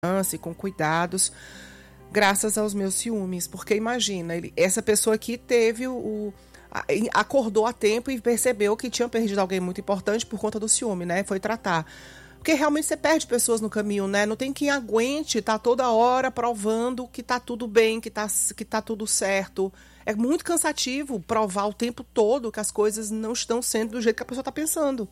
e com cuidados, graças aos meus ciúmes. Porque imagina, essa pessoa aqui teve acordou a tempo e percebeu que tinha perdido alguém muito importante por conta do ciúme, né? Foi tratar. Porque realmente você perde pessoas no caminho, né? Não tem quem aguente estar toda hora provando que tá tudo bem, que tá tudo certo. É muito cansativo provar o tempo todo que as coisas não estão sendo do jeito que a pessoa está pensando.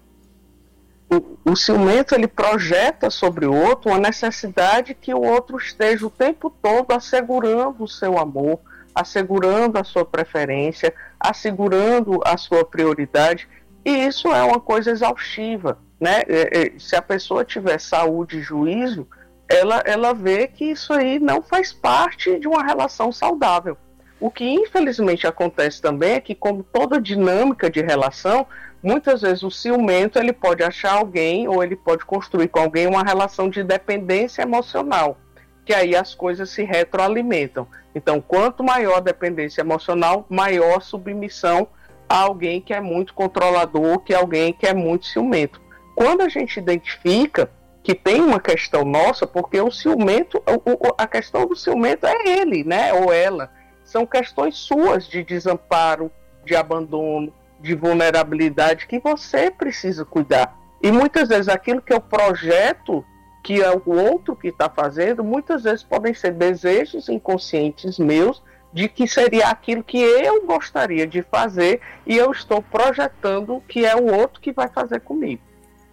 O ciumento, ele projeta sobre o outro uma necessidade que o outro esteja o tempo todo assegurando o seu amor, assegurando a sua preferência, assegurando a sua prioridade, e isso é uma coisa exaustiva, né? Se a pessoa tiver saúde e juízo, ela vê que isso aí não faz parte de uma relação saudável. O que infelizmente acontece também é que, como toda dinâmica de relação, muitas vezes o ciumento ele pode achar alguém ou ele pode construir com alguém uma relação de dependência emocional, que aí as coisas se retroalimentam. Então, quanto maior a dependência emocional, maior a submissão a alguém que é muito controlador, que é alguém que é muito ciumento. Quando a gente identifica que tem uma questão nossa, porque o ciumento, a questão do ciumento é ele, né, ou ela. São questões suas de desamparo, de abandono, de vulnerabilidade que você precisa cuidar. E muitas vezes aquilo que eu projeto, que é o outro que está fazendo, muitas vezes podem ser desejos inconscientes meus de que seria aquilo que eu gostaria de fazer e eu estou projetando que é o outro que vai fazer comigo.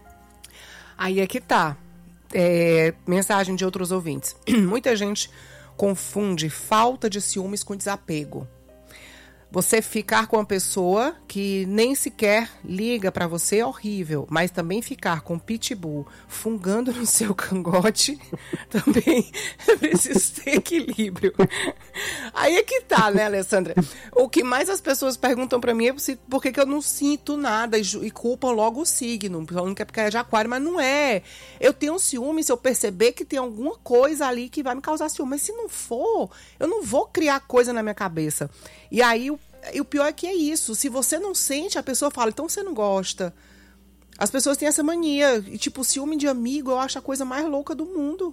Aí é que tá. Mensagem de outros ouvintes. Muita gente confunde falta de ciúmes com desapego. Você ficar com uma pessoa que nem sequer liga pra você é horrível, mas também ficar com um pitbull fungando no seu cangote também precisa ter equilíbrio. Aí é que tá, né, Alessandra? O que mais as pessoas perguntam pra mim é por que eu não sinto nada e culpam logo o signo, falando que é porque é de aquário, mas não é. Eu tenho ciúme se eu perceber que tem alguma coisa ali que vai me causar ciúme, mas se não for, eu não vou criar coisa na minha cabeça. E aí o pior é que é isso. Se você não sente, a pessoa fala, então você não gosta. As pessoas têm essa mania. E tipo, ciúme de amigo, eu acho a coisa mais louca do mundo.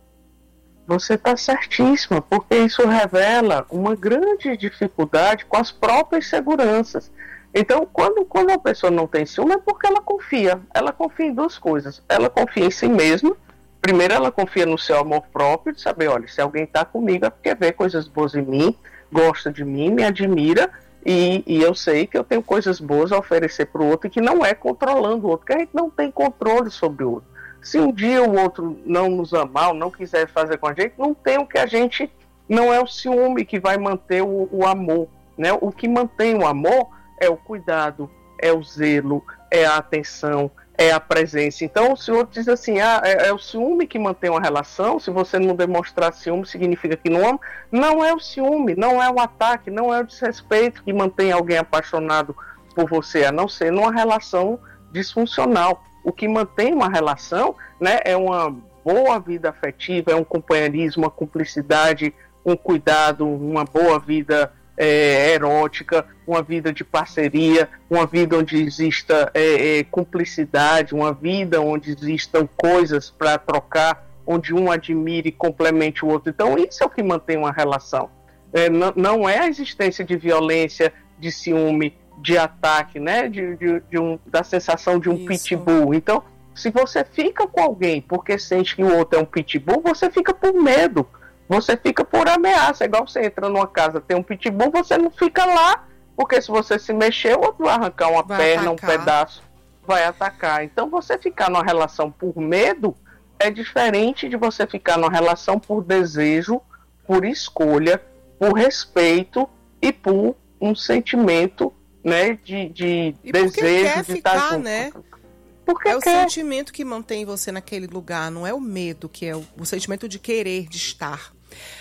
Você está certíssima, porque isso revela uma grande dificuldade com as próprias seguranças. Então, quando a pessoa não tem ciúme, é porque ela confia. Ela confia em duas coisas. Ela confia em si mesma. Primeiro, ela confia no seu amor próprio, de saber, olha, se alguém está comigo é porque vê coisas boas em mim, gosta de mim, me admira, e eu sei que eu tenho coisas boas a oferecer para o outro e que não é controlando o outro, porque a gente não tem controle sobre o outro. Se um dia o outro não nos amar ou não quiser fazer com a gente, não tem o que a gente... Não é o ciúme que vai manter o amor, né? O que mantém o amor é o cuidado, é o zelo, é a atenção, é a presença. Então o senhor diz assim, é o ciúme que mantém uma relação, se você não demonstrar ciúme significa que não ama. Não é o ciúme, não é o ataque, não é o desrespeito que mantém alguém apaixonado por você, a não ser numa relação disfuncional. O que mantém uma relação, né, é uma boa vida afetiva, é um companheirismo, uma cumplicidade, um cuidado, uma boa vida erótica, uma vida de parceria, uma vida onde exista cumplicidade, uma vida onde existam coisas para trocar, onde um admire e complemente o outro. Então isso é o que mantém uma relação. Não é a existência de violência, de ciúme, de ataque, né? Da sensação de um pitbull. Então, se você fica com alguém porque sente que o outro é um pitbull, você fica por medo. Você fica por ameaça, igual você entra numa casa, tem um pitbull, você não fica lá, porque se você se mexer, o outro vai arrancar uma perna, atacar. Um pedaço, vai atacar. Então você ficar numa relação por medo é diferente de você ficar numa relação por desejo, por escolha, por respeito e por um sentimento, né, de desejo de estar junto. Né? É o sentimento que mantém você naquele lugar, não é o medo, que é o sentimento de querer, de estar.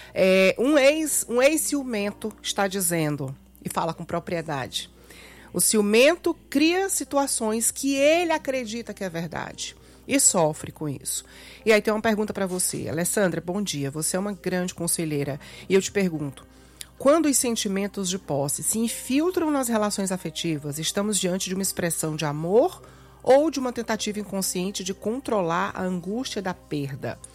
Um ex-ciumento está dizendo, e fala com propriedade, o ciumento cria situações que ele acredita que é verdade e sofre com isso. E aí tem uma pergunta para você. Alessandra, bom dia, você é uma grande conselheira e eu te pergunto, quando os sentimentos de posse se infiltram nas relações afetivas, estamos diante de uma expressão de amor ou de uma tentativa inconsciente de controlar a angústia da perda?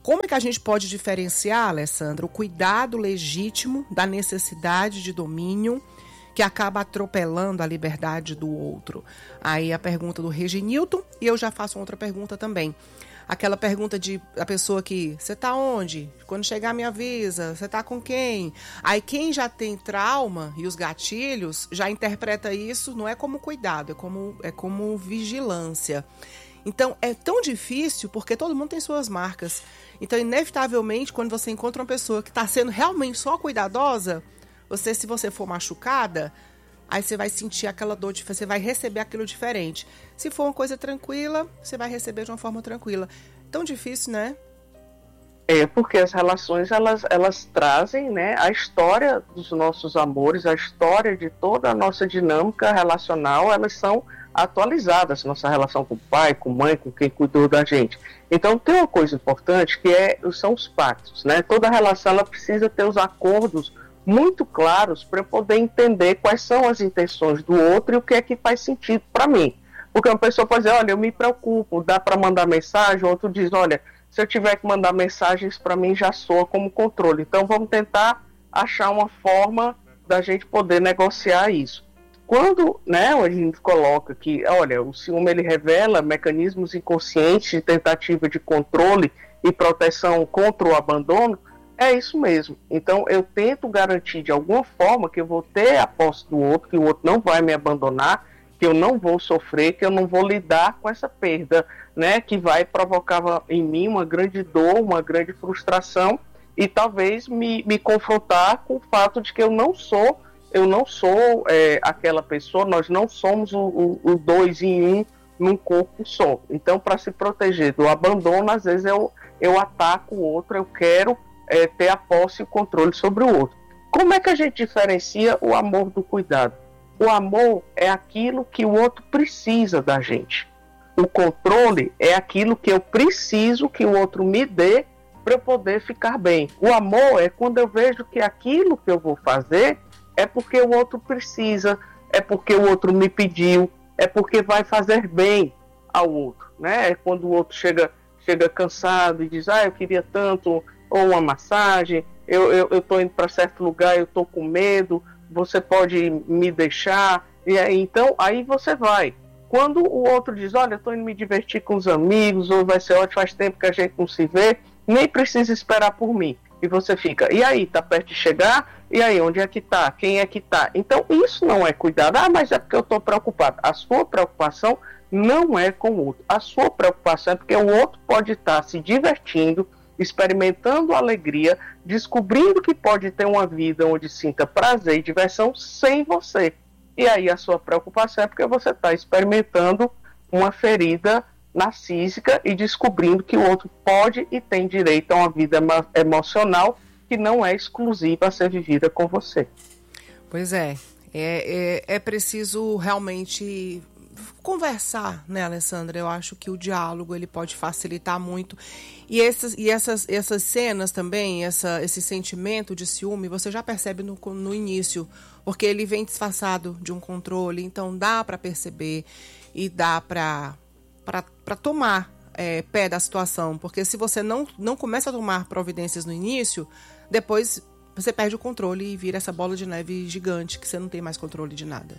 Como é que a gente pode diferenciar, Alessandra, o cuidado legítimo da necessidade de domínio que acaba atropelando a liberdade do outro? Aí a pergunta do Reginilton, e eu já faço outra pergunta também. Aquela pergunta a pessoa que, você tá onde? Quando chegar me avisa, você tá com quem? Aí quem já tem trauma e os gatilhos já interpreta isso, não é como cuidado, é como vigilância. Então é tão difícil porque todo mundo tem suas marcas. Então inevitavelmente quando você encontra uma pessoa que está sendo realmente só cuidadosa, se você for machucada, aí você vai sentir aquela dor, você vai receber aquilo diferente. Se for uma coisa tranquila, você vai receber de uma forma tranquila. Tão difícil, né? Porque as relações, elas trazem, né, a história dos nossos amores, a história de toda a nossa dinâmica relacional, elas são atualizadas. Nossa relação com o pai, com a mãe, com quem cuidou da gente. Então tem uma coisa importante que são os pactos, né? Toda relação ela precisa ter os acordos muito claros para poder entender quais são as intenções do outro e o que é que faz sentido para mim. Porque uma pessoa pode dizer, olha, eu me preocupo, dá para mandar mensagem, o outro diz, olha, se eu tiver que mandar mensagens, para mim já soa como controle. Então vamos tentar achar uma forma da gente poder negociar isso. Quando, né, a gente coloca que, olha, o ciúme ele revela mecanismos inconscientes de tentativa de controle e proteção contra o abandono, é isso mesmo. Então eu tento garantir de alguma forma que eu vou ter a posse do outro, que o outro não vai me abandonar, que eu não vou sofrer, que eu não vou lidar com essa perda, né, que vai provocar em mim uma grande dor, uma grande frustração e talvez me confrontar com o fato de que eu não sou aquela pessoa, nós não somos o dois em um num corpo só. Então, para se proteger do abandono, às vezes eu ataco o outro, eu quero ter a posse e o controle sobre o outro. Como é que a gente diferencia o amor do cuidado? O amor é aquilo que o outro precisa da gente. O controle é aquilo que eu preciso que o outro me dê para eu poder ficar bem. O amor é quando eu vejo que aquilo que eu vou fazer é porque o outro precisa, é porque o outro me pediu, é porque vai fazer bem ao outro, né? É quando o outro chega cansado e diz, eu queria tanto, ou uma massagem, eu estou indo para certo lugar, eu estou com medo, você pode me deixar, e aí, então aí você vai. Quando o outro diz, olha, eu estou indo me divertir com os amigos, ou vai ser ótimo, faz tempo que a gente não se vê, nem precisa esperar por mim. E você fica, e aí, tá perto de chegar? E aí, onde é que tá? Quem é que tá? Então, isso não é cuidado. Mas é porque eu estou preocupado. A sua preocupação não é com o outro. A sua preocupação é porque o outro pode estar se divertindo, experimentando alegria, descobrindo que pode ter uma vida onde sinta prazer e diversão sem você. E aí a sua preocupação é porque você está experimentando uma ferida narcísica e descobrindo que o outro pode e tem direito a uma vida emocional que não é exclusiva a ser vivida com você. Pois é preciso realmente conversar, né, Alessandra? Eu acho que o diálogo ele pode facilitar muito. E essas cenas também, esse sentimento de ciúme, você já percebe no início, porque ele vem disfarçado de um controle, então dá para perceber e dá para tomar pé da situação, porque se você não começa a tomar providências no início, depois você perde o controle e vira essa bola de neve gigante, que você não tem mais controle de nada.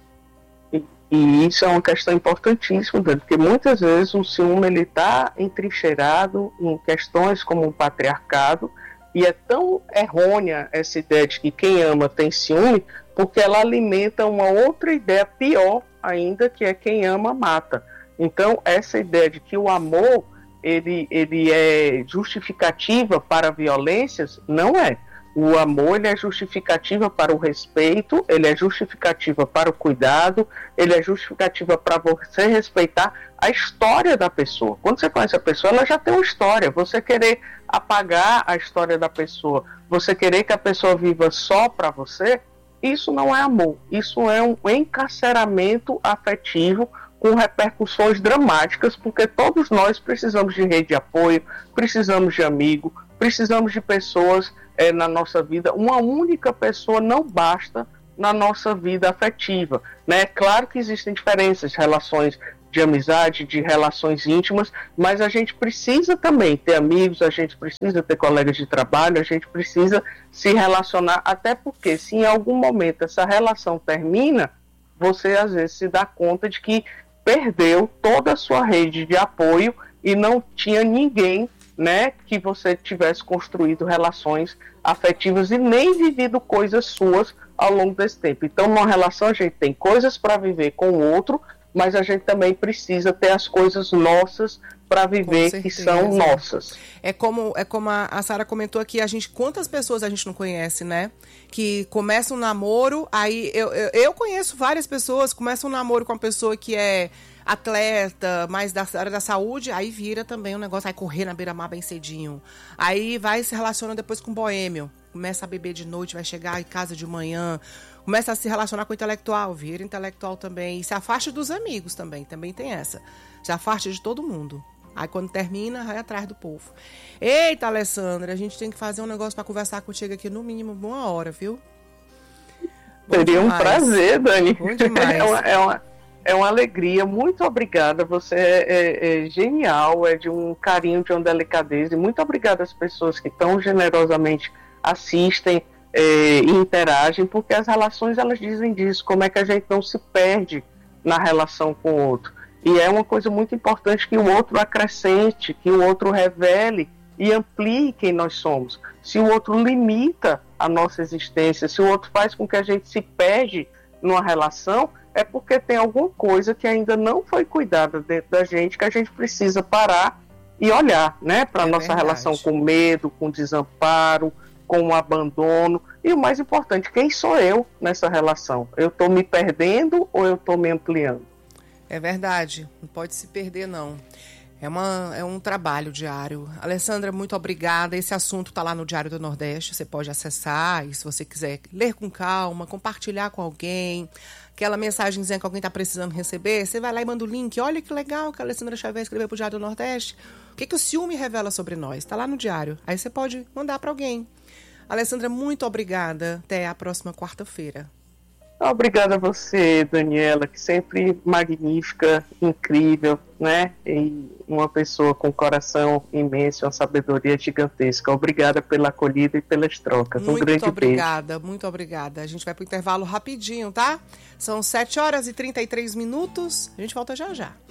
E isso é uma questão importantíssima, porque muitas vezes o ciúme ele está entrincheirado em questões como o patriarcado, e é tão errônea essa ideia de que quem ama tem ciúme, porque ela alimenta uma outra ideia pior ainda, que é quem ama mata. Então essa ideia de que o amor ele é justificativa para violências, não é. O amor ele é justificativa para o respeito, ele é justificativa para o cuidado, ele é justificativa para você respeitar a história da pessoa. Quando você conhece a pessoa, ela já tem uma história. Você querer apagar a história da pessoa, você querer que a pessoa viva só para você, isso não é amor. Isso é um encarceramento afetivo com repercussões dramáticas, porque todos nós precisamos de rede de apoio, precisamos de amigo, precisamos de pessoas na nossa vida. Uma única pessoa não basta na nossa vida afetiva, né? Claro que existem diferenças, relações de amizade, de relações íntimas, mas a gente precisa também ter amigos, a gente precisa ter colegas de trabalho, a gente precisa se relacionar, até porque se em algum momento essa relação termina, você às vezes se dá conta de que perdeu toda a sua rede de apoio e não tinha ninguém, né, que você tivesse construído relações afetivas e nem vivido coisas suas ao longo desse tempo. Então, numa relação a gente tem coisas para viver com o outro, mas a gente também precisa ter as coisas nossas para viver que são nossas. É como a Sara comentou aqui, quantas pessoas a gente não conhece, né? Que começa um namoro, aí eu conheço várias pessoas, começam um namoro com uma pessoa que é atleta, mais da área da saúde, aí vira também um negócio, vai correr na beira-mar bem cedinho. Aí vai se relaciona depois com boêmio, começa a beber de noite, vai chegar em casa de manhã, começa a se relacionar com o intelectual, vira intelectual também, e se afasta dos amigos também tem essa. Se afasta de todo mundo. Aí quando termina, vai atrás do povo. Eita, Alessandra, a gente tem que fazer um negócio para conversar contigo aqui no mínimo 1 hora, viu? Seria um prazer, Dani. Bom demais. É uma alegria, muito obrigada, você é genial, é de um carinho, de uma delicadeza, e muito obrigada às pessoas que tão generosamente assistem e interagem, porque as relações, elas dizem disso, como é que a gente não se perde na relação com o outro. E é uma coisa muito importante que o outro acrescente, que o outro revele e amplie quem nós somos. Se o outro limita a nossa existência, se o outro faz com que a gente se perde numa relação, é porque tem alguma coisa que ainda não foi cuidada dentro da gente, que a gente precisa parar e olhar, né, para a nossa relação com medo, com desamparo, com o abandono. E o mais importante, quem sou eu nessa relação? Eu estou me perdendo ou eu estou me ampliando? É verdade, não pode se perder, não. É um trabalho diário. Alessandra, muito obrigada. Esse assunto está lá no Diário do Nordeste, você pode acessar, e se você quiser ler com calma, compartilhar com alguém, aquela mensagenzinha que alguém está precisando receber, você vai lá e manda o link. Olha que legal que a Alessandra Xavier escreveu para o Diário do Nordeste. O que o ciúme revela sobre nós? Está lá no diário. Aí você pode mandar para alguém. Alessandra, muito obrigada. Até a próxima quarta-feira. Obrigada a você, Daniela, que sempre magnífica, incrível, né? E uma pessoa com um coração imenso, uma sabedoria gigantesca. Obrigada pela acolhida e pelas trocas. Um grande beijo. Muito obrigada. A gente vai para o intervalo rapidinho, tá? São 7 horas e 33 minutos. A gente volta já já.